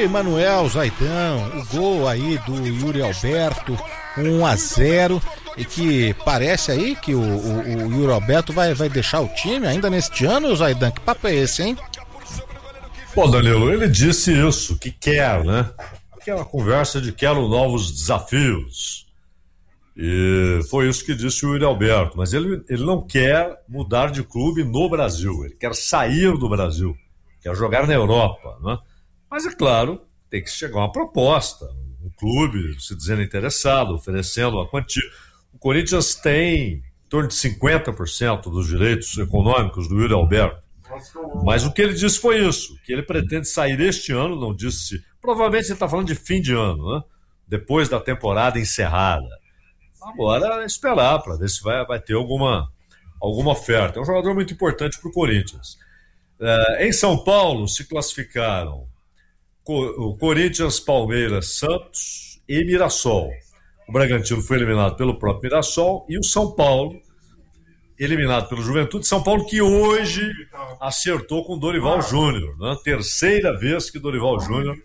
Grande Manuel Zaidan, o gol aí do Yuri Alberto, 1-0, e que parece aí que o Yuri Alberto vai deixar o time ainda neste ano, Zaidan. Que papo é esse, hein? Pô, Danilo, ele disse isso, que quer, né? Aquela conversa de quero novos desafios. E foi isso que disse o Yuri Alberto, mas ele não quer mudar de clube no Brasil, ele quer sair do Brasil, quer jogar na Europa, né? Mas é claro, tem que chegar uma proposta, um clube se dizendo interessado, oferecendo uma quantia. O Corinthians tem em torno de 50% dos direitos econômicos do Yuri Alberto, mas o que ele disse foi isso, que ele pretende sair este ano, não disse, provavelmente ele está falando de fim de ano, né? Depois da temporada encerrada. Agora é esperar para ver se vai ter alguma oferta. É um jogador muito importante para o Corinthians. Em São Paulo se classificaram o Corinthians, Palmeiras, Santos e Mirassol. O Bragantino foi eliminado pelo próprio Mirassol e o São Paulo eliminado pelo Juventude. São Paulo que hoje acertou com o Dorival Júnior, né? Terceira vez que Dorival Júnior...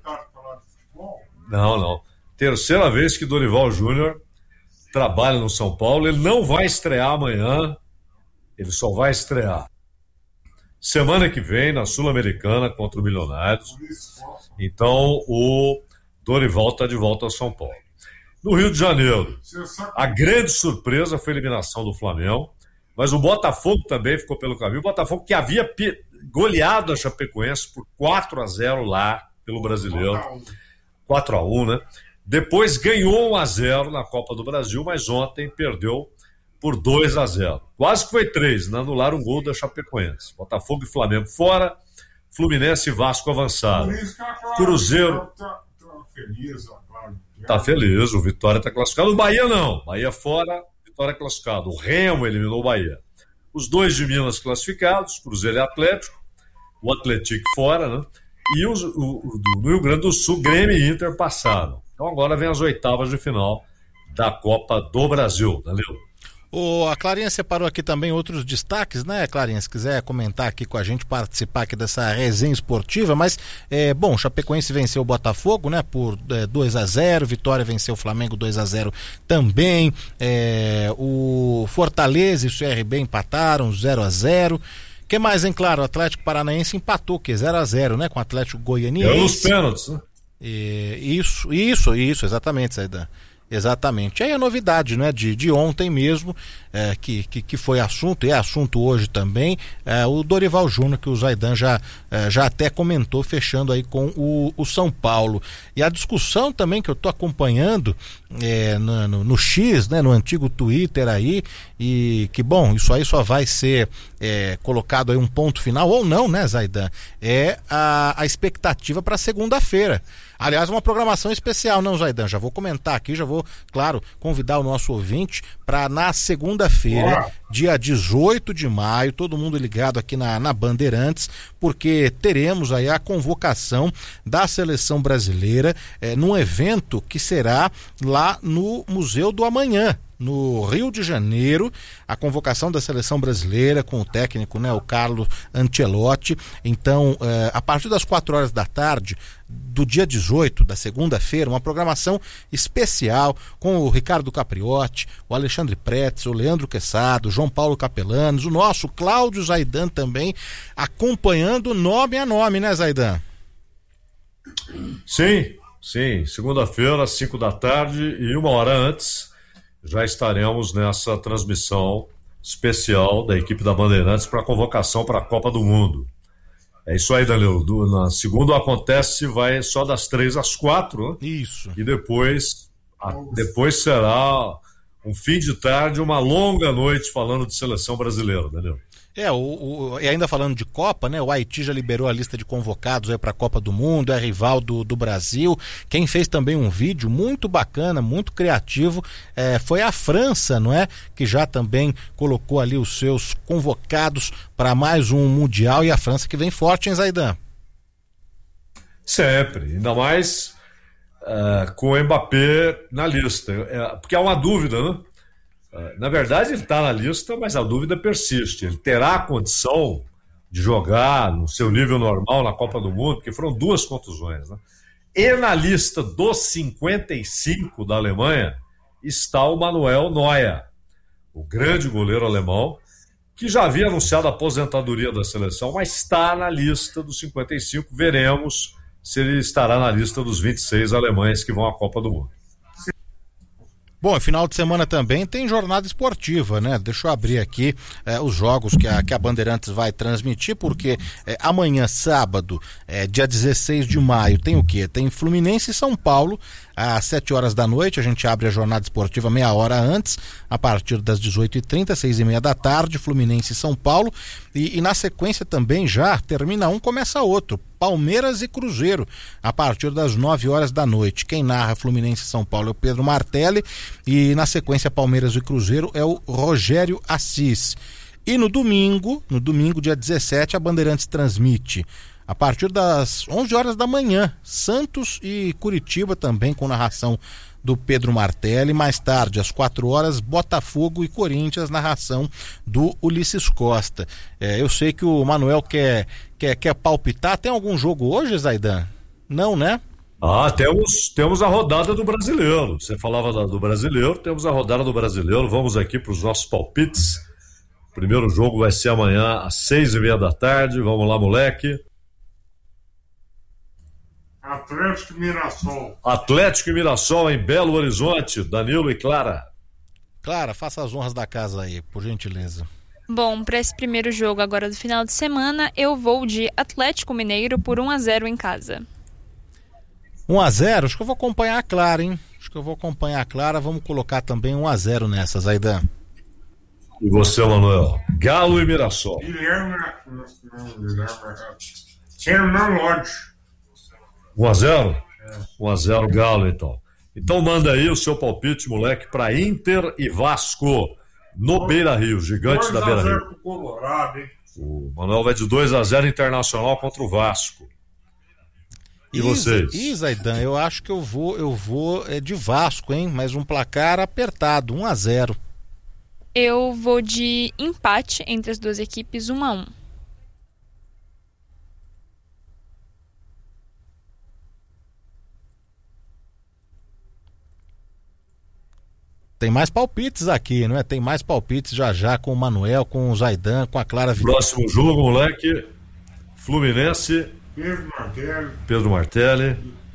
Não. Terceira vez que Dorival Júnior trabalha no São Paulo. Ele não vai estrear amanhã, ele só vai estrear semana que vem na Sul-Americana contra o Milionários. Então o Dorival está de volta ao São Paulo. No Rio de Janeiro, a grande surpresa foi a eliminação do Flamengo, mas o Botafogo também ficou pelo caminho. O Botafogo que havia goleado a Chapecoense por 4-0 lá pelo Brasileiro, 4-1, né? Depois ganhou 1-0 na Copa do Brasil, mas ontem perdeu por 2-0. Quase que foi 3, né? Anularam um gol da Chapecoense. Botafogo e Flamengo fora, Fluminense e Vasco avançaram. Cruzeiro tá feliz, o Vitória tá classificado. O Bahia não, Bahia fora, Vitória classificado. O Remo eliminou o Bahia. Os dois de Minas classificados, Cruzeiro e Atlético, o Atlético fora, né? E do Rio Grande do Sul, Grêmio e Inter passaram. Então agora vem as oitavas de final da Copa do Brasil, Danilo. A Clarinha separou aqui também outros destaques, né, Clarinha? Se quiser comentar aqui com a gente, participar aqui dessa resenha esportiva, mas, bom, Chapecoense venceu o Botafogo, né, por 2-0, Vitória venceu o Flamengo 2-0 também, o Fortaleza e o CRB empataram 0-0. Que mais, hein, claro, o Atlético Paranaense empatou, 0-0, né, com o Atlético Goianiense. Deu os pênaltis, né? Isso, exatamente, Zaidan. Exatamente. Aí a novidade, né, de ontem mesmo, que foi assunto, e é assunto hoje também, o Dorival Júnior, que o Zaidan já até comentou, fechando aí com o São Paulo. E a discussão também que eu tô acompanhando no X, né, no antigo Twitter aí, e que, bom, isso aí só vai ser colocado aí um ponto final, ou não, né, Zaidan? É a expectativa para segunda-feira. Aliás, uma programação especial, não, Zaidan? Já vou comentar aqui, já vou, claro, convidar o nosso ouvinte para na segunda-feira, dia 18 de maio, todo mundo ligado aqui na Bandeirantes, porque teremos aí a convocação da seleção brasileira num evento que será lá no Museu do Amanhã, no Rio de Janeiro, a convocação da seleção brasileira com o técnico, né, o Carlo Ancelotti. Então, a partir das 4 horas da tarde do dia 18, da segunda-feira, uma programação especial com o Ricardo Capriotti, o Alexandre Pretz, o Leandro Quezado, o João Paulo Capelanes, o nosso Cláudio Zaidan também, acompanhando nome a nome, né, Zaidan? Sim, segunda-feira, às 5 da tarde e 1 hora antes, já estaremos nessa transmissão especial da equipe da Bandeirantes para a convocação para a Copa do Mundo. É isso aí, Danilo. Na segunda acontece, vai só das 3 às 4, né? Isso. E depois será um fim de tarde, uma longa noite falando de seleção brasileira, Danilo. E ainda falando de Copa, né? O Haiti já liberou a lista de convocados aí para a Copa do Mundo, é rival do Brasil. Quem fez também um vídeo muito bacana, muito criativo, foi a França, não é? Que já também colocou ali os seus convocados para mais um Mundial, e a França que vem forte, hein, Zaidan? Sempre, ainda mais com o Mbappé na lista, porque há uma dúvida, né? Na verdade ele está na lista, mas a dúvida persiste. Ele terá a condição de jogar no seu nível normal na Copa do Mundo, porque foram 2 contusões, né? E na lista dos 55 da Alemanha está o Manuel Neuer, o grande goleiro alemão, que já havia anunciado a aposentadoria da seleção, mas está na lista dos 55. Veremos se ele estará na lista dos 26 alemães que vão à Copa do Mundo. Bom, final de semana também tem jornada esportiva, né? Deixa eu abrir aqui os jogos que a Bandeirantes vai transmitir, porque amanhã, sábado, dia 16 de maio, tem o quê? Tem Fluminense e São Paulo, às 7 horas da noite. A gente abre a jornada esportiva meia hora antes, a partir das 18h30, 6h30 da tarde, Fluminense e São Paulo. E na sequência também já termina um, começa outro. Palmeiras e Cruzeiro, a partir das 9 horas da noite. Quem narra Fluminense e São Paulo é o Pedro Martelli, e na sequência Palmeiras e Cruzeiro é o Rogério Assis. E no domingo, dia 17, a Bandeirantes transmite a partir das 11 horas da manhã, Santos e Curitiba, também com narração do Pedro Martelli. Mais tarde, às 4 horas, Botafogo e Corinthians, narração do Ulisses Costa. Eu sei que o Manuel quer palpitar. Tem algum jogo hoje, Zaidan? Não, né? Temos a rodada do Brasileiro. Você falava do Brasileiro, temos a rodada do Brasileiro. Vamos aqui para os nossos palpites. O primeiro jogo vai ser amanhã às 6h30 da tarde. Vamos lá, moleque. Atlético e Mirassol em Belo Horizonte. Danilo e Clara. Clara, faça as honras da casa aí, por gentileza. Bom, para esse primeiro jogo agora do final de semana, eu vou de Atlético Mineiro por 1-0 em casa. 1-0? Acho que eu vou acompanhar a Clara, hein? Vamos colocar também 1-0 nessa, Zaidan. E você, Manuel? Galo e Mirassol. Guilherme não Lodge. 1-0? 1-0 Galo, então. Então manda aí o seu palpite, moleque, para Inter e Vasco no Beira-Rio, Gigantes da Beira-Rio. 2-0 pro Colorado, hein? O Manuel vai de 2-0 Internacional contra o Vasco. E vocês? Zaidan, eu acho que eu vou de Vasco, hein? Mas um placar apertado, 1-0. Eu vou de empate entre as duas equipes, 1-1. Tem mais palpites aqui, não é? Tem mais palpites já com o Manuel, com o Zaidan, com a Clara Vitória. Próximo jogo, moleque. Fluminense. Pedro Martelli.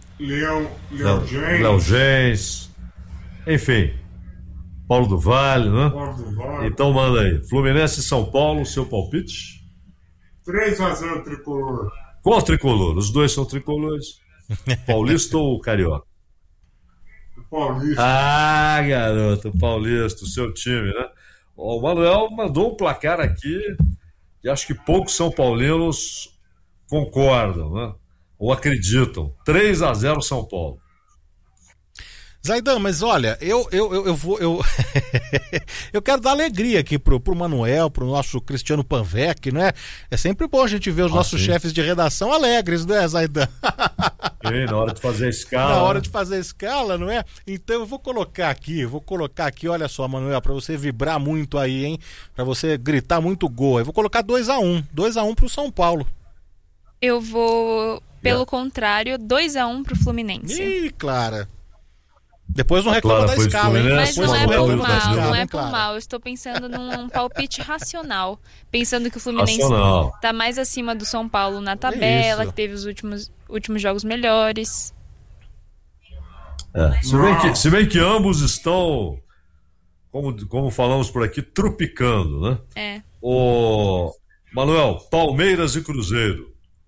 Léo Gens. Enfim. Paulo do Vale, né? Então manda aí. Fluminense e São Paulo, seu palpite? 3-0 tricolor. Qual tricolor? Os dois são tricolores? Paulista ou Carioca? Paulista. Ah, garoto, Paulista, o seu time, né? O Manuel mandou um placar aqui e acho que poucos São Paulinos concordam, né? Ou acreditam. 3-0 São Paulo. Zaidan, mas olha, eu quero dar alegria aqui pro Manuel, pro nosso Cristiano Panvec, né? É sempre bom a gente ver os nossos chefes de redação alegres, né, Zaidan? Sim, na hora de fazer a escala. Na hora de fazer a escala, não é? Então eu vou colocar aqui, olha só, Manuel, pra você vibrar muito aí, hein? Pra você gritar muito gol. Eu vou colocar 2-1 pro São Paulo. Eu vou, pelo contrário, 2-1 pro Fluminense. Ih, Clara. Depois não reclama da escala, hein? Mas não é por mal, não é por Clara. mal. Eu estou pensando num palpite racional. Pensando que o Fluminense está mais acima do São Paulo na tabela, que teve os últimos jogos melhores. Se bem que ambos estão, como falamos por aqui, trupicando, né? É. O Manuel, Palmeiras e Cruzeiro.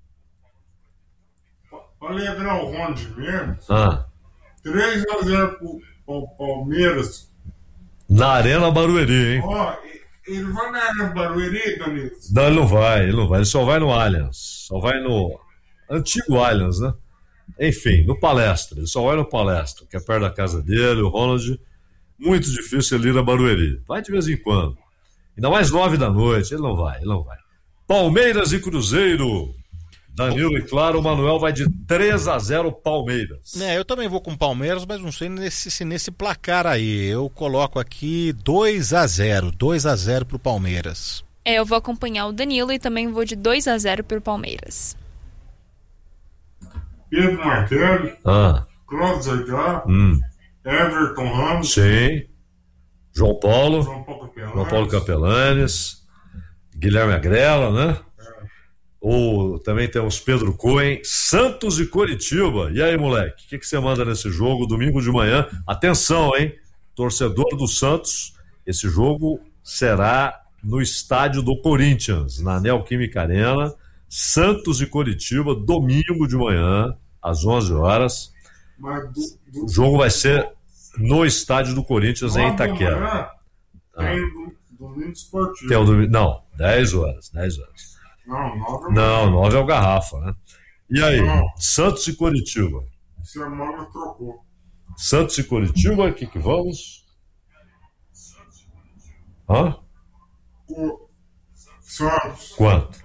Olha alegrar o Ronde mesmo. 3-0 pro Palmeiras. Na Arena Barueri, hein? Ele vai na Arena Barueri, Danilo? Não, ele não vai. Ele só vai no Allianz. Só vai no antigo Allianz, né? Enfim, no Palestra. Ele só vai no Palestra, que é perto da casa dele, o Ronald. Muito difícil ele ir a Barueri. Vai de vez em quando. Ainda mais 9 da noite. Ele não vai. Palmeiras e Cruzeiro. Danilo e claro, o Manuel vai de 3-0 Palmeiras. Eu também vou com Palmeiras, mas não sei nesse placar aí. Eu coloco aqui 2-0 pro Palmeiras. Eu vou acompanhar o Danilo e também vou de 2-0 pro Palmeiras. Pedro Martelli, Cláudio Zaidan, Everton Ramos. Sim. João Paulo Capelanes, Guilherme Agrela, né? Também temos Pedro Cohen, Santos e Coritiba. E aí, moleque, o que você manda nesse jogo, domingo de manhã? Atenção, hein? Torcedor do Santos, esse jogo será no estádio do Corinthians, na Neoquímica Arena. Santos e Coritiba, domingo de manhã, às 11 horas. O jogo vai ser no estádio do Corinthians, em Itaquera. Tem domingo esportivo. Tem o domingo, não, 10 horas. Não, 9 é o Garrafa, né? E aí, Santos e Coritiba? Semana trocou. Santos e Coritiba, o que vamos? Santos. Quanto?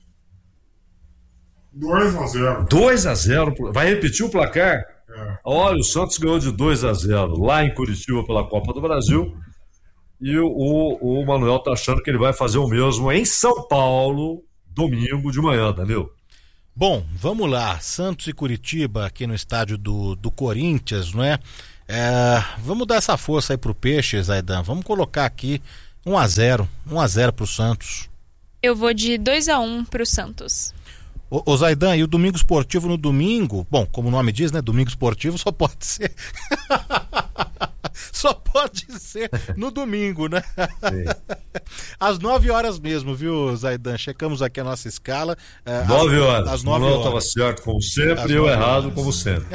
2-0. 2-0. Vai repetir o placar? Olha, o Santos ganhou de 2-0 lá em Curitiba pela Copa do Brasil. E o Manuel tá achando que ele vai fazer o mesmo em São Paulo, domingo de manhã, Danilo. Bom, vamos lá. Santos e Curitiba aqui no estádio do Corinthians, não é? Vamos dar essa força aí pro Peixe, Zaidan. Vamos colocar aqui 1-0 pro Santos. Eu vou de 2-1 pro Santos. Ô Zaidan, e o domingo esportivo no domingo? Bom, como o nome diz, né? Domingo esportivo só pode ser só pode ser no domingo, né? Às 9 horas mesmo, viu, Zaidan? Checamos aqui a nossa escala. 9 horas. Às 9 horas. Estava certo como sempre e eu errado como sempre.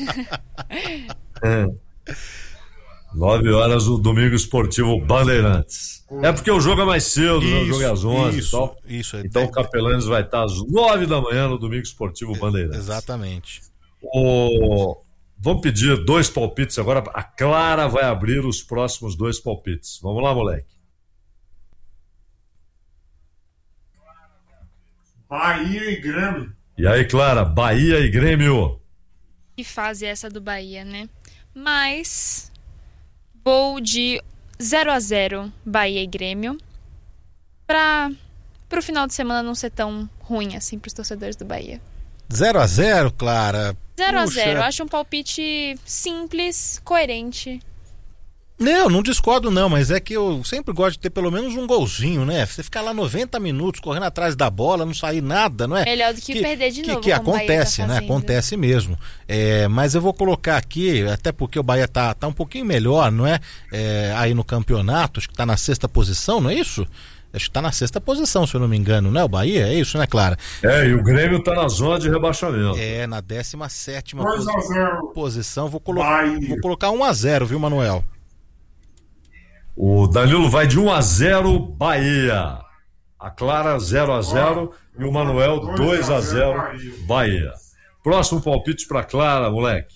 9 horas o domingo esportivo Bandeirantes. É porque o jogo é mais cedo, né? O jogo é às 11 e tal. Então o Capelanes vai estar às 9 da manhã no domingo esportivo Bandeirantes. Exatamente. Vamos pedir 2 palpites agora. A Clara vai abrir os próximos 2 palpites. Vamos lá, moleque. Bahia e Grêmio. E aí, Clara, Bahia e Grêmio. Que fase é essa do Bahia, né? Mas vou de 0-0 Bahia e Grêmio, pro final de semana não ser tão ruim assim pros torcedores do Bahia. 0-0, Clara? 0-0, acho um palpite simples, coerente. Não discordo não, mas é que eu sempre gosto de ter pelo menos um golzinho, né? Você ficar lá 90 minutos correndo atrás da bola, não sair nada, não é? Melhor do que perder de novo. Que acontece, né? Acontece mesmo. Mas eu vou colocar aqui, até porque o Bahia tá um pouquinho melhor, não é? Aí no campeonato, acho que tá na 6ª posição, não é isso? Acho que tá na 6ª posição, se eu não me engano, né? O Bahia, é isso, né, Clara? E o Grêmio tá na zona de rebaixamento. Na 17ª posição. Vou colocar 1-0, viu, Manuel? O Danilo vai de 1-0 Bahia. A Clara 0-0 e o Manuel 2-0 Bahia. Próximo palpite pra Clara, moleque.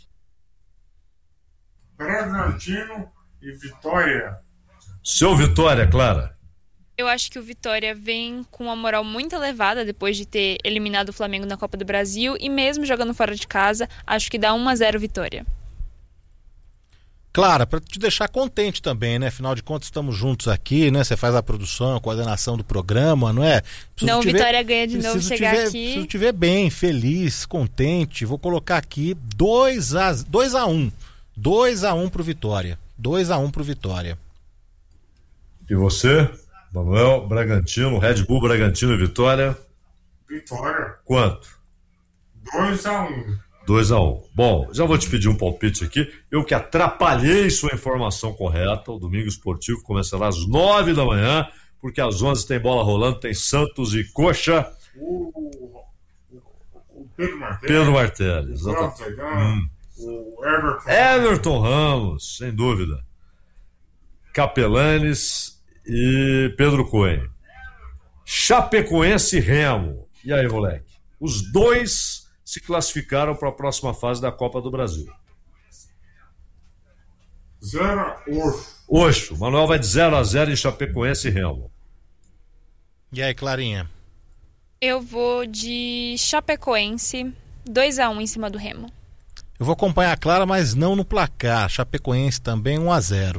Bragantino e Vitória. Seu Vitória, Clara. Eu acho que o Vitória vem com uma moral muito elevada depois de ter eliminado o Flamengo na Copa do Brasil e mesmo jogando fora de casa, acho que dá 1-0 Vitória. Clara, para te deixar contente também, né? Afinal de contas, estamos juntos aqui, né? Você faz a produção, a coordenação do programa, não é? Vitória ganha de novo, chegar aqui. Preciso te ver bem, feliz, contente. Vou colocar aqui 2-1. 2-1 pro Vitória. 2-1 pro Vitória. E você, Manuel, Bragantino, Red Bull, Bragantino e Vitória? Vitória. Quanto? 2-1. 2-1. Bom, já vou te pedir um palpite aqui. Eu que atrapalhei sua informação correta. O domingo esportivo começará às 9 da manhã, porque às 11 tem bola rolando, tem Santos e Coxa. O Pedro Martelli. O Everton Ramos, sem dúvida. Capelanes e Pedro Cohen. Chapecoense e Remo. E aí, moleque? Os dois se classificaram para a próxima fase da Copa do Brasil. 0-8. Oxo. Manuel vai de 0-0 em Chapecoense e Remo. E aí, Clarinha? Eu vou de Chapecoense, 2-1 em cima do Remo. Eu vou acompanhar a Clara, mas não no placar. Chapecoense também 1-0.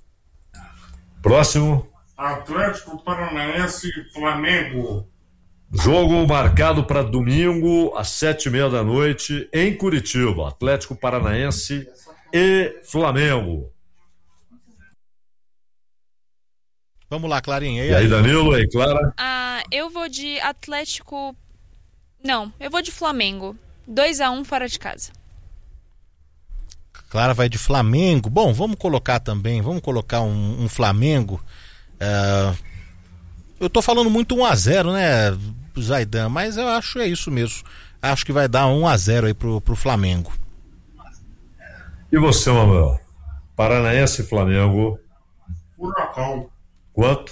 Próximo. Atlético Paranaense e Flamengo. Jogo marcado para domingo às 19h30 em Curitiba. Atlético Paranaense e Flamengo. Vamos lá, Clarinha. E aí, Danilo? E aí, Clara? Eu vou de Atlético... Não, eu vou de Flamengo. 2-1 fora de casa. Clara vai de Flamengo. Bom, vamos colocar um Flamengo. Eu tô falando muito 1-0, né, Zaidan? Mas eu acho é isso mesmo. Acho que vai dar 1-0 aí pro Flamengo. E você, Manuel? Paranaense e Flamengo. Furacão. Quanto?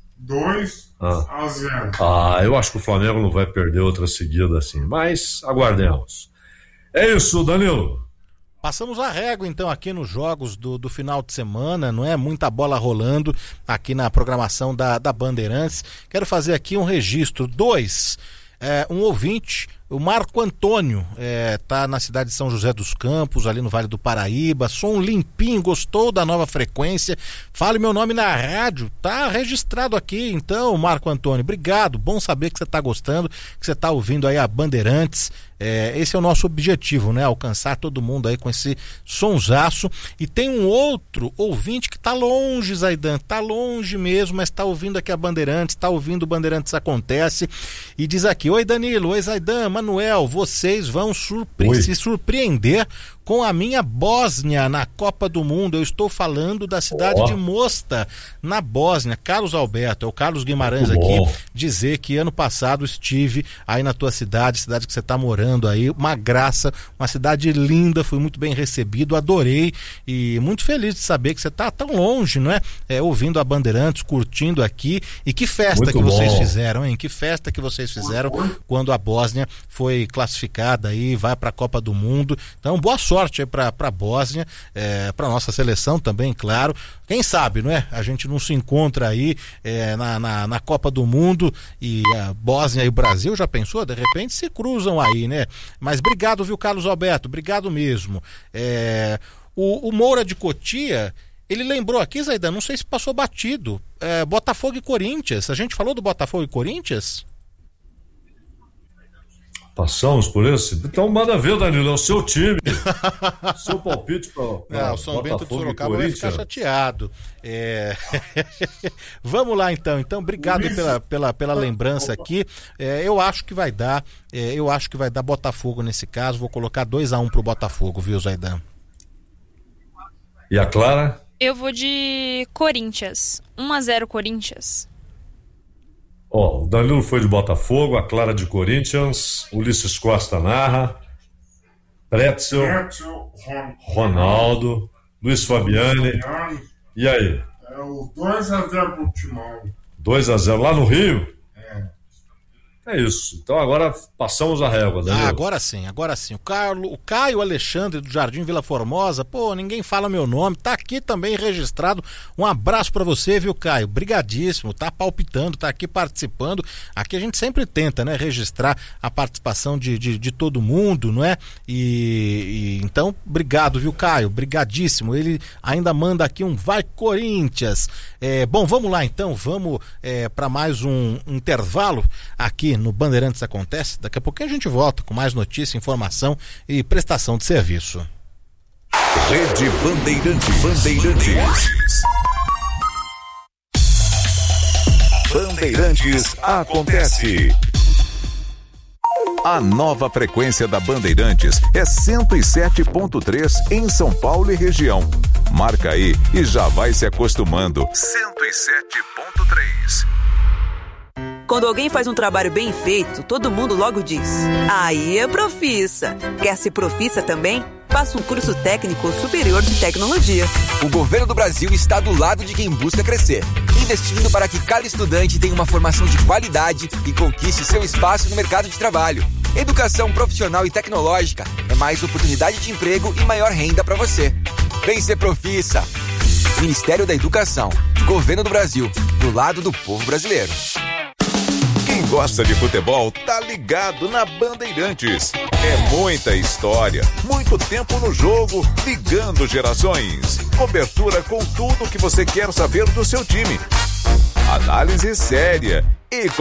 2-0. Eu acho que o Flamengo não vai perder outra seguida assim. Mas aguardemos. É isso, Danilo. Passamos a régua, então, aqui nos jogos do final de semana, não é? Muita bola rolando aqui na programação da Bandeirantes. Quero fazer aqui um registro. Um ouvinte, o Marco Antônio, tá na cidade de São José dos Campos, ali no Vale do Paraíba, som limpinho, gostou da nova frequência, fale meu nome na rádio, tá registrado aqui, então, Marco Antônio, obrigado, bom saber que você tá gostando, que você tá ouvindo aí a Bandeirantes. Esse é o nosso objetivo, né? Alcançar todo mundo aí com esse sonsaço. E tem um outro ouvinte que tá longe, Zaidan, tá longe mesmo, mas tá ouvindo aqui a Bandeirantes, tá ouvindo o Bandeirantes Acontece e diz aqui: oi Danilo, oi Zaidan, Manuel, vocês vão se surpreender com a minha Bósnia na Copa do Mundo. Eu estou falando da cidade de Mostar, na Bósnia. Carlos Alberto, é o Carlos Guimarães aqui, dizer que ano passado estive aí na tua cidade que você está morando aí, uma graça, uma cidade linda, fui muito bem recebido, adorei e muito feliz de saber que você está tão longe, não é? Ouvindo a Bandeirantes, curtindo aqui, e que festa muito que vocês fizeram, hein? Que festa que vocês fizeram quando a Bósnia foi classificada aí, vai para a Copa do Mundo. Então, boa sorte aí para a Bósnia, para nossa seleção também, claro. Quem sabe, não é? A gente não se encontra aí na Copa do Mundo e a Bósnia e o Brasil, já pensou? De repente se cruzam aí, né? Mas obrigado, viu, Carlos Alberto? Obrigado mesmo. O Moura de Cotia, ele lembrou aqui, Zaidan, não sei se passou batido, Botafogo e Corinthians. A gente falou do Botafogo e Corinthians? Passamos por esse? Então manda ver, Danilo, é o seu time. Seu palpite para o São Bento de Sorocaba vai ficar chateado. Vamos lá então. Então, obrigado pela lembrança aqui. Eu acho que vai dar Botafogo nesse caso. Vou colocar 2-1 pro Botafogo, viu, Zaidan? E a Clara? Eu vou de Corinthians. 1-0 Corinthians. O Danilo foi de Botafogo, a Clara de Corinthians, Ulisses Costa narra, Pretzel, Ronaldo, Luiz Fabiani. E aí? É o 2-0 pro Timão. 2-0 lá no Rio? É isso. Então agora passamos a régua, Danilo. Agora sim. O Caio Alexandre do Jardim Vila Formosa, ninguém fala meu nome, tá aqui também registrado. Um abraço pra você, viu, Caio? Brigadíssimo, tá palpitando, tá aqui participando. Aqui a gente sempre tenta, né, registrar a participação de todo mundo, não é? E então, obrigado, viu, Caio? Brigadíssimo. Ele ainda manda aqui um vai Corinthians. Bom, vamos lá então, vamos para mais um intervalo aqui no Bandeirantes Acontece. Daqui a pouquinho a gente volta com mais notícia, informação e prestação de serviço. Rede Bandeirantes. Bandeirantes Acontece. A nova frequência da Bandeirantes é 107.3 em São Paulo e região. Marca aí e já vai se acostumando. 107.3. Quando alguém faz um trabalho bem feito, todo mundo logo diz: aí é Profissa. Quer ser Profissa também? Faça um curso técnico superior de tecnologia. O governo do Brasil está do lado de quem busca crescer, investindo para que cada estudante tenha uma formação de qualidade e conquiste seu espaço no mercado de trabalho. Educação profissional e tecnológica é mais oportunidade de emprego e maior renda para você. Vem ser Profissa. Ministério da Educação, Governo do Brasil, do lado do povo brasileiro. Quem gosta de futebol tá ligado na Bandeirantes. É muita história, muito tempo no jogo, ligando gerações. Cobertura com tudo que você quer saber do seu time. Análise séria e